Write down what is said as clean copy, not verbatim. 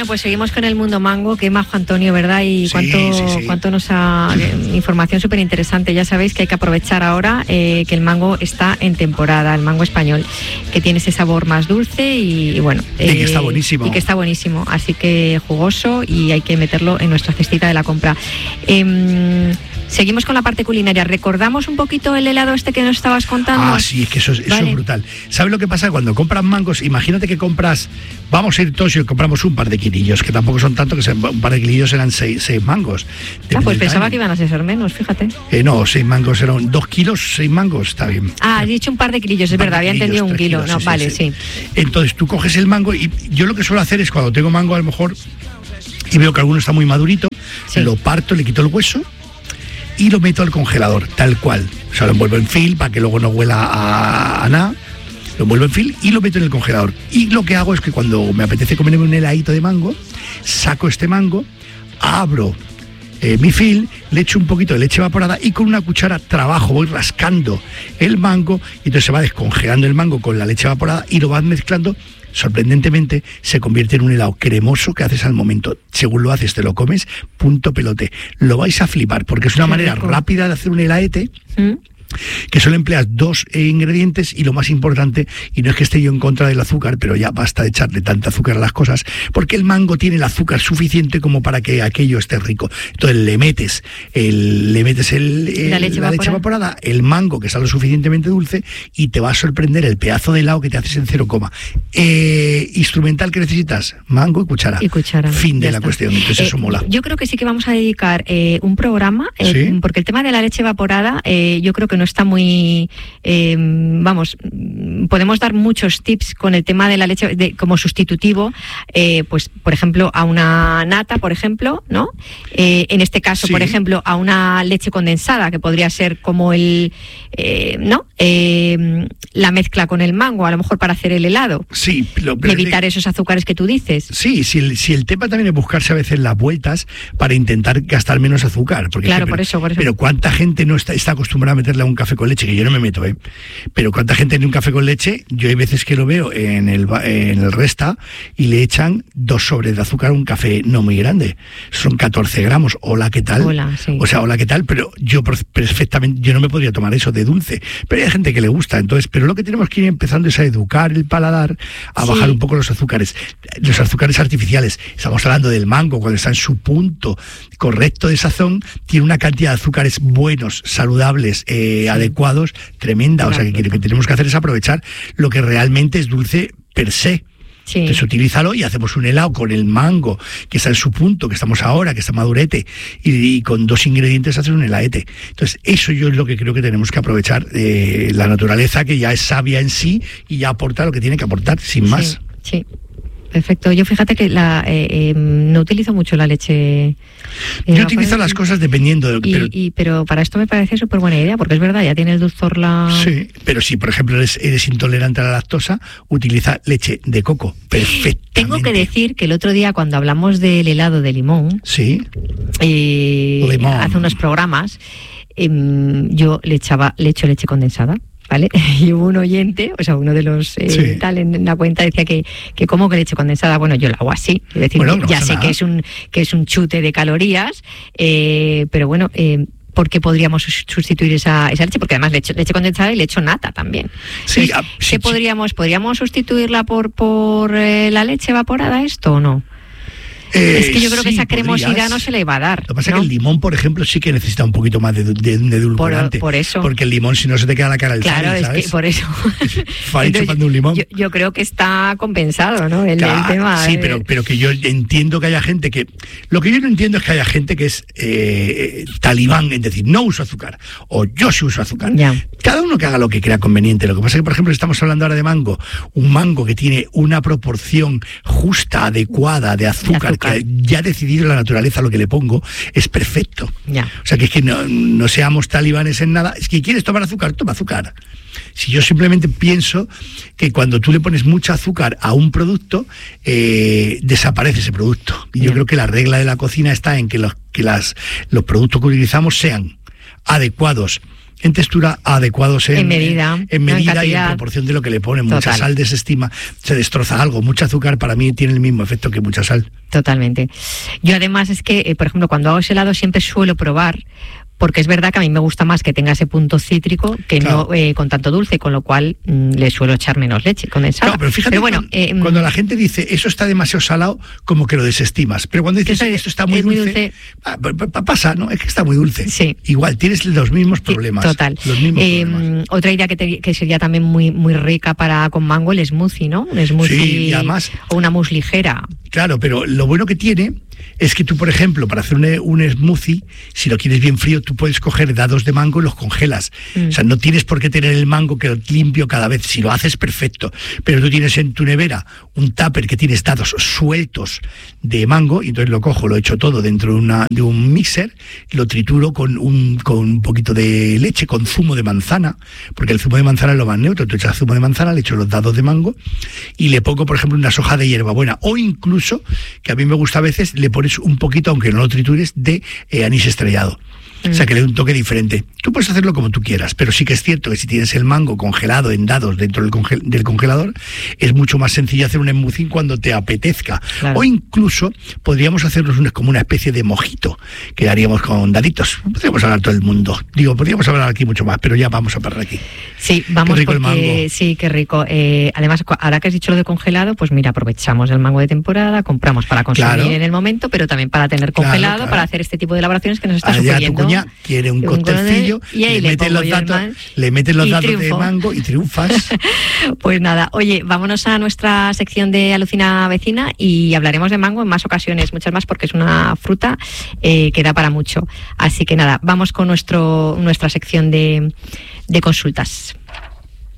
Bueno, pues seguimos con el mundo mango, qué majo Antonio, ¿verdad? Y cuánto nos ha... información súper interesante. Ya sabéis que hay que aprovechar ahora que el mango está en temporada, el mango español, que tiene ese sabor más dulce y bueno... y que está buenísimo. Y que está buenísimo, así que jugoso y hay que meterlo en nuestra cestita de la compra. Seguimos con la parte culinaria. ¿Recordamos un poquito el helado este que nos estabas contando? Ah, sí, es que eso es brutal. ¿Sabes lo que pasa? Cuando compras mangos, imagínate que compras, vamos a ir todos y compramos un par de kilillos, que tampoco son tanto, que un par de kilillos eran 6 mangos. Pues pensaba que iban a ser menos, fíjate. No, 6 mangos eran 2 kilos, 6 mangos, está bien. Has dicho un par de kilillos, es verdad, había entendido 1 kilo. Kilos, no, vale, sí. Entonces tú coges el mango y yo lo que suelo hacer es cuando tengo mango a lo mejor y veo que alguno está muy madurito, lo parto, le quito el hueso y lo meto al congelador, tal cual. O sea, lo envuelvo en film para que luego no huela a nada. Lo envuelvo en film y lo meto en el congelador. Y lo que hago es que cuando me apetece comerme un heladito de mango, saco este mango, abro mi film, le echo un poquito de leche evaporada y con una cuchara voy rascando el mango y entonces se va descongelando el mango con la leche evaporada y lo vas mezclando. Sorprendentemente se convierte en un helado cremoso que haces al momento. Según lo haces, te lo comes, punto pelote. Lo vais a flipar porque es una manera rápida de hacer un helaete. Que solo empleas 2 ingredientes y lo más importante, y no es que esté yo en contra del azúcar, pero ya basta de echarle tanta azúcar a las cosas, porque el mango tiene el azúcar suficiente como para que aquello esté rico. Entonces le metes la leche evaporada, el mango que está lo suficientemente dulce y te va a sorprender el pedazo de helado que te haces en 0, instrumental que necesitas, mango y cuchara. Fin de la cuestión. Entonces eso mola. Yo creo que sí que vamos a dedicar un programa, porque el tema de la leche evaporada yo creo que no está muy... podemos dar muchos tips con el tema de la leche como sustitutivo, pues por ejemplo a una nata, por ejemplo, ¿no? En este caso, por ejemplo, a una leche condensada, que podría ser como la mezcla con el mango, a lo mejor para hacer el helado. Sí, evitar esos azúcares que tú dices. Sí, si el tema también es buscarse a veces las vueltas para intentar gastar menos azúcar. Porque claro, por eso. Pero ¿cuánta gente no está acostumbrada a meterle a un café con leche? Que yo no me meto, pero ¿cuánta gente en un café con leche? Yo hay veces que lo veo en el Resta y le echan 2 sobres de azúcar a un café no muy grande. Son 14 gramos. Hola, ¿qué tal? Hola, sí. O sea, hola, ¿qué tal? Pero yo perfectamente, yo no me podría tomar eso de dulce. Pero hay gente que le gusta. Entonces, pero lo que tenemos que ir empezando es a educar el paladar, a bajar un poco los azúcares artificiales. Estamos hablando del mango, cuando está en su punto correcto de sazón, tiene una cantidad de azúcares buenos, saludables, adecuados, tremenda. O sea, que lo que tenemos que hacer es aprovechar lo que realmente es dulce per se. Sí. Entonces utilízalo y hacemos un helado con el mango que está en su punto, que estamos ahora, que está madurete, y con 2 ingredientes haces un helaete. Entonces eso yo es lo que creo que tenemos que aprovechar, la naturaleza, que ya es sabia en sí y ya aporta lo que tiene que aportar, sin más. Sí. Perfecto. Yo fíjate que no utilizo mucho la leche. Yo utilizo las cosas dependiendo de lo que... Pero para esto me parece súper buena idea, porque es verdad, ya tiene el dulzor Sí, pero si por ejemplo eres intolerante a la lactosa, utiliza leche de coco, perfectamente. Tengo que decir que el otro día cuando hablamos del helado de limón, hace unos programas, yo le echo leche condensada. ¿Vale? Y hubo un oyente, o sea, uno de los en la cuenta decía que como que leche condensada, bueno, yo lo hago así, es decir, ya sé que es un chute de calorías, pero bueno, ¿por qué podríamos sustituir esa leche? Porque además leche condensada y le echo nata también. Sí, ¿qué podríamos sustituirla por la leche evaporada esto o no? Es que yo creo que esa cremosidad no se le va a dar. Lo que pasa es que el limón, por ejemplo, sí que necesita un poquito más de edulcorante. Por eso. Porque el limón, si no, se te queda la cara del Claro, sal, ¿sabes? Es que por eso. Chupando un limón. Yo creo que está compensado, ¿no? El tema. Sí, pero que yo entiendo que haya gente que... Lo que yo no entiendo es que haya gente que es talibán, es decir, no uso azúcar, o yo sí uso azúcar. Ya. Cada uno que haga lo que crea conveniente. Lo que pasa es que, por ejemplo, estamos hablando ahora de mango, un mango que tiene una proporción justa, adecuada de azúcar. Que ya ha decidido la naturaleza lo que le pongo, es perfecto. Ya. O sea, que es que no seamos talibanes en nada. Es que quieres tomar azúcar, toma azúcar. Si yo simplemente pienso que cuando tú le pones mucho azúcar a un producto, desaparece ese producto. Y yo creo que la regla de la cocina está en que los productos que utilizamos sean adecuados en textura, adecuados en medida y en proporción de lo que le ponen. Total. Mucha sal desestima, se destroza algo. Mucho azúcar para mí tiene el mismo efecto que mucha sal. Totalmente. Yo además es que, por ejemplo, cuando hago ese helado siempre suelo probar, porque es verdad que a mí me gusta más que tenga ese punto cítrico que no con tanto dulce, con lo cual le suelo echar menos leche condensada. Claro, pero fíjate, cuando la gente dice eso está demasiado salado, como que lo desestimas. Pero cuando dices esto está muy dulce, pasa, ¿no? Es que está muy dulce. Sí. Igual, tienes los mismos problemas. Total. Los mismos problemas. Otra idea que sería también muy, muy rica con mango, el smoothie, ¿no? Un smoothie, sí, y además, o una mousse ligera. Claro, pero lo bueno que tiene es que tú, por ejemplo, para hacer un smoothie, si lo quieres bien frío, tú puedes coger dados de mango y los congelas. O sea, no tienes por qué tener el mango que limpio cada vez. Si lo haces, perfecto. Pero tú tienes en tu nevera un tupper que tienes dados sueltos de mango, y entonces lo cojo, lo echo todo dentro de un mixer, lo trituro con un poquito de leche, con zumo de manzana, porque el zumo de manzana es lo más neutro. Tú echas zumo de manzana, le echo los dados de mango y le pongo, por ejemplo, unas hojas de hierbabuena, o incluso, que a mí me gusta a veces, le pones un poquito, aunque no lo tritures, de anís estrellado. O sea, que le dé un toque diferente. Tú puedes hacerlo como tú quieras, pero sí que es cierto que si tienes el mango congelado en dados dentro del congelador, es mucho más sencillo hacer un smoothie cuando te apetezca. Claro. O incluso podríamos hacernos como una especie de mojito, que haríamos con daditos. Podríamos hablar todo el mundo. Podríamos hablar aquí mucho más, pero ya vamos a parar aquí. Sí, vamos, qué rico el mango. Sí, qué rico. Además, ahora que has dicho lo de congelado, pues mira, aprovechamos el mango de temporada, compramos para consumir en el momento, pero también para tener congelado, para hacer este tipo de elaboraciones que nos está sugiriendo. Quiere un cóctelcillo, le metes los datos de mango y triunfas. Pues nada, oye, vámonos a nuestra sección de Alucina Vecina y hablaremos de mango en más ocasiones, muchas más, porque es una fruta que da para mucho. Así que nada, vamos con nuestra sección de consultas.